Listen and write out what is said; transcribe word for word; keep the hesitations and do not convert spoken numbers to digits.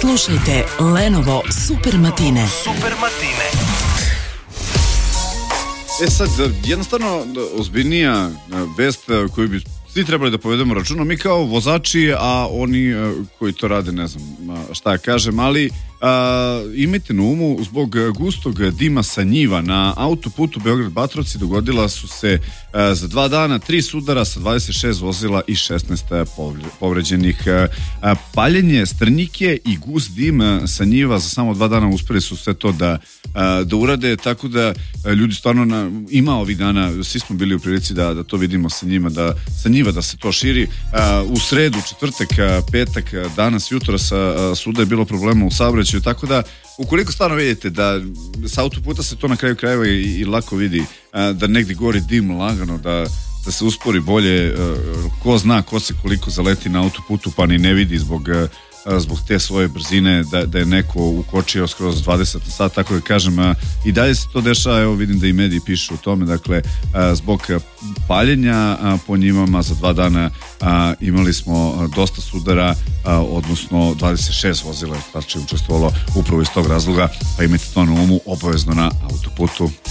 Slušajte Lenovo Super Matine. Super Matine. E sad, jednostavno ozbiljnija vest koju bi svi trebali da povedemo računa, mi kao vozači, a oni koji to rade, ne znam šta ja kažem, ali a, imajte na umu, zbog gustog dima sa njiva na autoputu Beograd-Batrovci dogodila su se a, za dva dana tri sudara sa dvadeset šest vozila i šesnaest povređenih. A, paljenje strnjike i gust dim sa njiva za samo dva dana uspeli su sve to da, a, da urade, tako da a, ljudi stvarno na, ima ovih dana, svi smo bili u prilici da, da to vidimo sa njima, da sa njiva da se to širi. A, u sredu, četvrtak, petak, danas, jutro sa suda je bilo problema u saobraćaju, tako da ukoliko stvarno vidite da sa autoputa se to na kraju krajeva i, i lako vidi, a, da negdje gori dim lagano, da, da se uspori bolje, a, ko zna ko se koliko zaleti na autoputu pa ni ne vidi zbog zbog te svoje brzine, da, da je neko ukočio skroz dvadeset na sat, tako da kažem, a, i dalje se to dešava, evo vidim da i mediji pišu o tome, dakle, a, zbog paljenja a, po njimama za dva dana a, imali smo a, dosta sudara, a, odnosno dvadeset šest vozila je znači učestvovalo upravo iz tog razloga, pa imajte to na umu obavezno na autoputu.